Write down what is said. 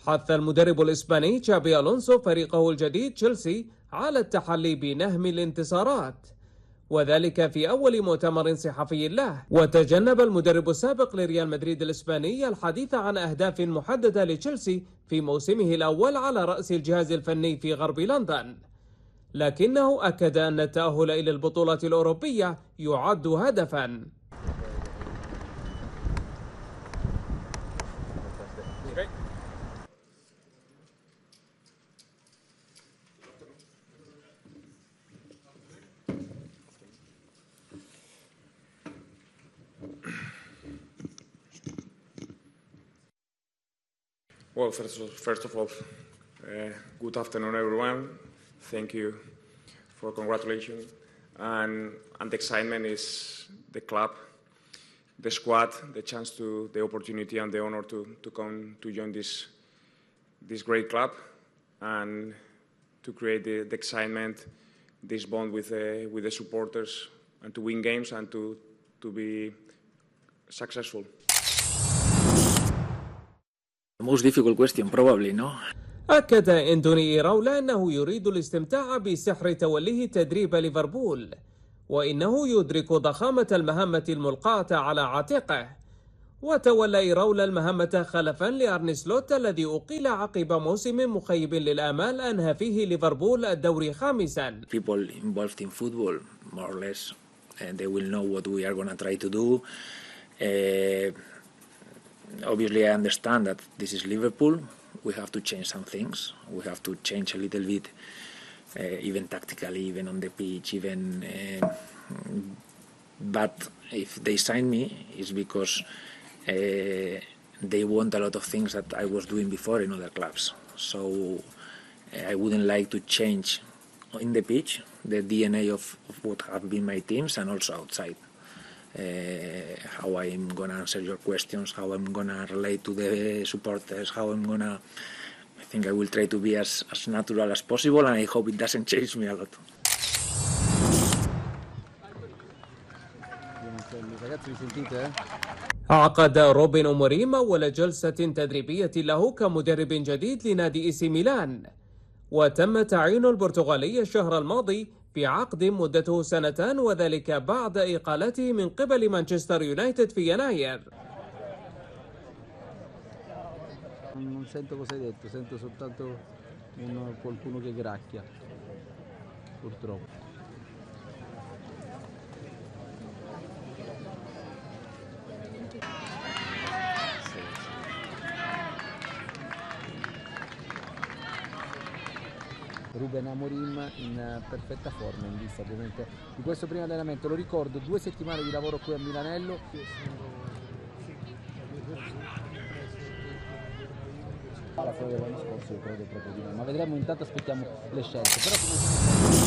حث المدرب الإسباني تشابي ألونسو فريقه الجديد تشيلسي على التحلي بنهم الانتصارات، وذلك في أول مؤتمر صحفي له. وتجنب المدرب السابق لريال مدريد الإسباني الحديث عن أهداف محددة لتشيلسي في موسمه الأول على رأس الجهاز الفني في غرب لندن، لكنه أكد أن التأهل إلى البطولة الأوروبية يعد هدفاً. Well, first of all, good afternoon, everyone. Thank you for congratulations. And the excitement is the club, the squad, the chance to, the opportunity and the honor to come to join this great club and to create the excitement, this bond with the supporters, and to win games and to be successful. Most difficult question probably, no? أكد إندوني إيراولا أنه يريد الاستمتاع بسحر توليه تدريب ليفربول، وإنه يدرك ضخامة المهمة الملقاة على عاتقه. وتولى إيراولا المهمة خلفا لأرني سلوت الذي أقيل عقب موسم مخيب للآمال أنهى فيه ليفربول الدوري خامسا. People involved in football, more or less, and they will know what we are going to try to do. Obviously, I understand that this is Liverpool. We have to change some things. We have to change a little bit, even tactically, even on the pitch, even. But if they sign me, it's because they want a lot of things that I was doing before in other clubs. So I wouldn't like to change in the pitch the DNA of what have been my teams and also outside. How I'm going to answer your questions, how I'm going to relate to the supporters, how I'm going to... I think I will try to be as natural as possible, and I hope it doesn't change me a lot. عقد روبن أموريم أول جلسة تدريبية له كمدرب جديد لنادي إي سي ميلان، وتم تعيين البرتغالي الشهر الماضي بعقد مدته 2 سنين، وذلك بعد إقالته من قبل مانشستر يونايتد في يناير. Non sento cosa hai detto, sento soltanto qualcuno che gracchia, purtroppo. Ruben Amorim in perfetta forma in vista ovviamente di questo primo allenamento. Lo ricordo, 2 settimane di lavoro qui a Milanello. Alla fine dell'anno scorso io credo proprio di no, ma vedremo, intanto aspettiamo le scelte. Però